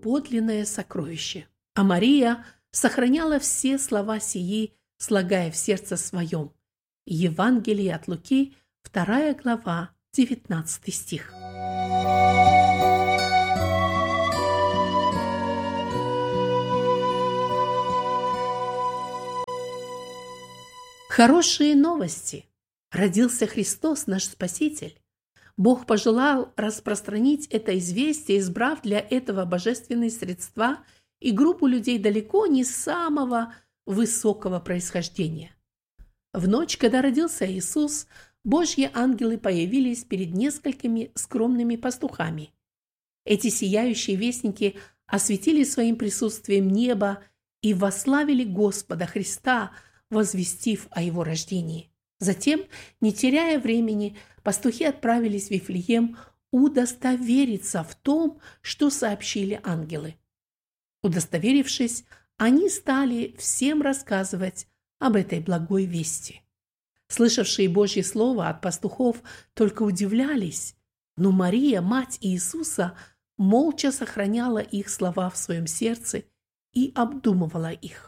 подлинное сокровище. А Мария сохраняла все слова сии, слагая в сердце своем. Евангелие от Луки, 2 глава, 19 стих. Хорошие новости! Родился Христос, наш Спаситель. Бог пожелал распространить это известие, избрав для этого божественные средства и группу людей далеко не самого высокого происхождения. В ночь, когда родился Иисус, Божьи ангелы появились перед несколькими скромными пастухами. Эти сияющие вестники осветили своим присутствием небо и восславили Господа Христа, возвестив о Его рождении. Затем, не теряя времени, пастухи отправились в Вифлеем удостовериться в том, что сообщили ангелы. Удостоверившись, они стали всем рассказывать об этой благой вести. Слышавшие Божье слово от пастухов только удивлялись, но Мария, мать Иисуса, молча сохраняла их слова в своем сердце и обдумывала их.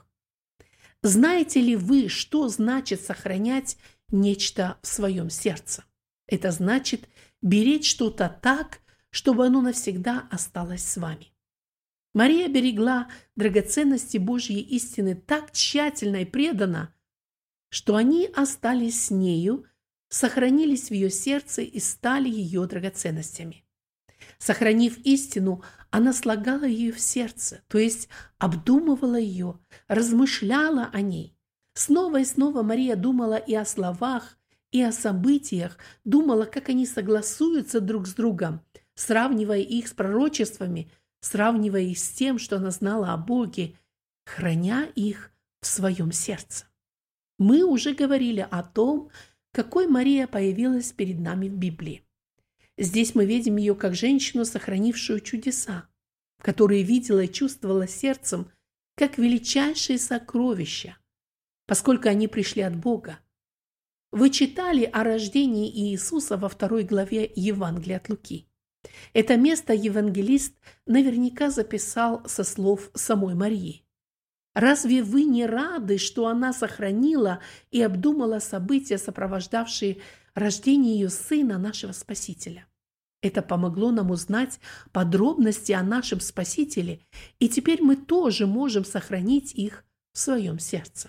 Знаете ли вы, что значит сохранять нечто в своем сердце? Это значит беречь что-то так, чтобы оно навсегда осталось с вами. Мария берегла драгоценности Божьей истины так тщательно и преданно, что они остались с нею, сохранились в ее сердце и стали ее драгоценностями. Сохранив истину, она слагала ее в сердце, то есть обдумывала ее, размышляла о ней. Снова и снова Мария думала и о словах, и о событиях, думала, как они согласуются друг с другом, сравнивая их с пророчествами, сравнивая их с тем, что она знала о Боге, храня их в своем сердце. Мы уже говорили о том, какой Мария появилась перед нами в Библии. Здесь мы видим ее как женщину, сохранившую чудеса, которые видела и чувствовала сердцем как величайшие сокровища, поскольку они пришли от Бога. Вы читали о рождении Иисуса во 2 главе Евангелия от Луки. Это место евангелист наверняка записал со слов самой Марии. Разве вы не рады, что она сохранила и обдумала события, сопровождавшие рождение ее Сына, нашего Спасителя? Это помогло нам узнать подробности о нашем Спасителе, и теперь мы тоже можем сохранить их в своем сердце.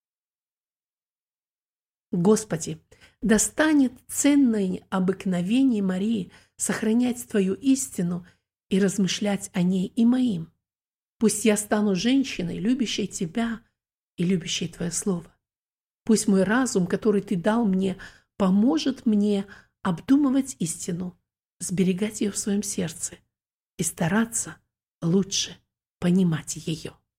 Господи, да станет ценное обыкновение Марии сохранять Твою истину и размышлять о ней и моим. Пусть я стану женщиной, любящей Тебя и любящей Твое Слово. Пусть мой разум, который Ты дал мне, поможет мне обдумывать истину, сберегать ее в своем сердце и стараться лучше понимать ее.